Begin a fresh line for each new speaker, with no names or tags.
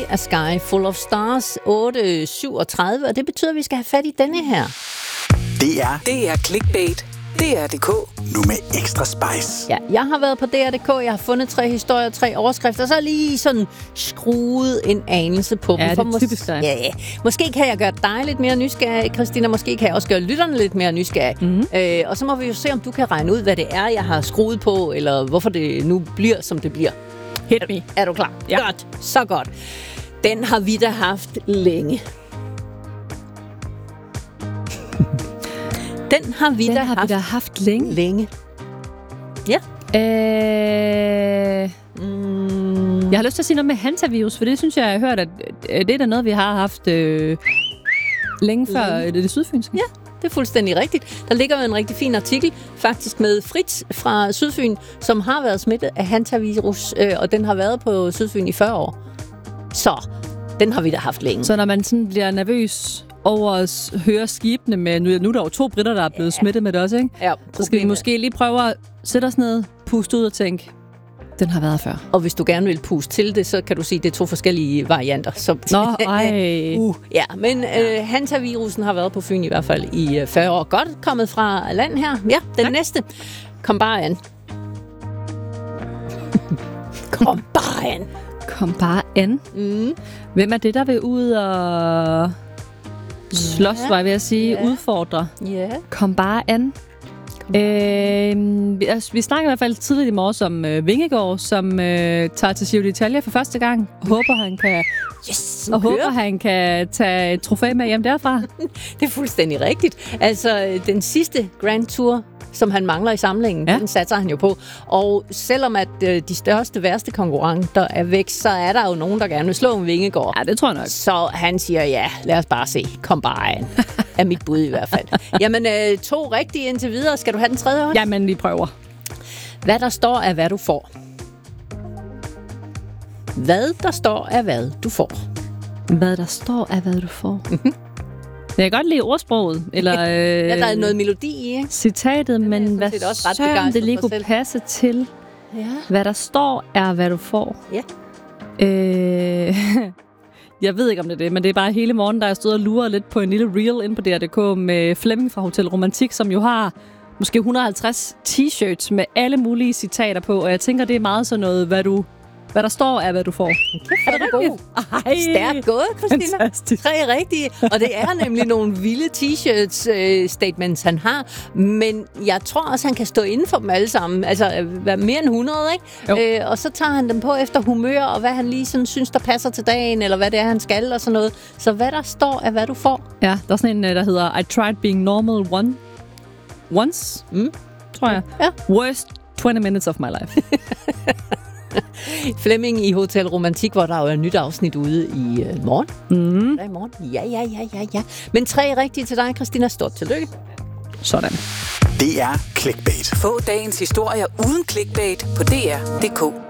A Sky Full of Stars, 8:37, og det betyder, at vi skal have fat i denne her.
Det er clickbait. DR.dk.
Nu med ekstra spice.
Ja, jeg har været på DR.dk, jeg har fundet 3 historier, 3 overskrifter, og så lige sådan skruet en anelse på dem.
Ja, det er typisk dig.
Ja. Måske kan jeg gøre dig lidt mere nysgerrig, Christina. Måske kan jeg også gøre lytterne lidt mere nysgerrig. Og så må vi jo se, om du kan regne ud, hvad det er, jeg har skruet på, eller hvorfor det nu bliver, som det bliver.
Hit me.
Er du klar?
Ja.
Godt. Så godt. Den har vi da haft længe. Den har vi da haft længe. Ja.
Jeg har lyst til at sige noget med hantavirus, for det synes jeg har hørt, at det er da noget, vi har haft længe før det sydfynske.
Ja, det er fuldstændig rigtigt. Der ligger jo en rigtig fin artikel, faktisk med Fritz fra Sydfyn, som har været smittet af hantavirus, og den har været på Sydfyn i 40 år. Så den har vi da haft længe.
Så når man sådan bliver nervøs over at høre skibene med, nu er der jo 2 britter, der er blevet smittet med det også, ikke?
Ja,
så skal vi måske lige prøve at sætte os ned, puste ud og tænke, den har været før.
Og hvis du gerne vil puste til det, så kan du sige, at det er 2 forskellige varianter. Så ja, men hantavirusen har været på Fyn i hvert fald i 40 år. Godt kommet fra land her. Ja, den næste. Kom bare an. Kom bare an.
Kom bare an. Hvem er det, der vil ud og slås, var jeg ved at sige, udfordre?
Ja.
Kom bare an. Vi snakker i hvert fald tidligt i morges om Vingegaard, som tager til Giro d'Italia for første gang. Håber han kan tage et trofæ med hjem derfra.
Det er fuldstændig rigtigt. Altså, den sidste Grand Tour, som han mangler i samlingen, den satser han jo på. Og selvom at de største, værste konkurrenter er væk, så er der jo nogen, der gerne vil slå en Vingegaard.
Ja, det tror jeg nok.
Så han siger, ja, lad os bare se. Kom bare an. Er mit bud i hvert fald. Jamen, 2 rigtige indtil videre. Skal du have den tredje også?
Jamen, vi prøver. Hvad
der står er, hvad du får. Hvad der står er, hvad du får.
Hvad der står er, hvad du får. Jeg kan godt lide ordsproget. Eller,
ja, der er noget melodi i, ikke?
Citatet, men hvad søren det lige kunne passe til. Ja. Hvad der står er, hvad du får.
Ja.
Jeg ved ikke, om det er det, men det er bare hele morgen, der er stået og luret lidt på en lille reel inde på DR.dk med Flemming fra Hotel Romantik, som jo har måske 150 t-shirts med alle mulige citater på, og jeg tænker, det er meget sådan noget, hvad der står er, hvad du får.
Er det rigtigt? Stærkt gået, Christina.
Fantastisk.
3 rigtige. Og det er nemlig nogle vilde t-shirts statements, han har. Men jeg tror også, han kan stå inden for dem alle sammen. Altså, mere end 100, ikke? Og så tager han dem på efter humør, og hvad han lige sådan synes, der passer til dagen, eller hvad det er, han skal, og sådan noget. Så hvad der står er, hvad du får.
Ja, der er sådan en, der hedder I tried being normal once, tror jeg. Ja. Worst 20 minutes of my life.
Flemming i Hotel Romantik, hvor der jo er et nyt afsnit ude i morgen. Der i morgen. Ja. Men 3 rigtige til dig, Christina. Stort tillykke.
Sådan.
Det er clickbait.
Få dagens historier uden clickbait på DR.dk.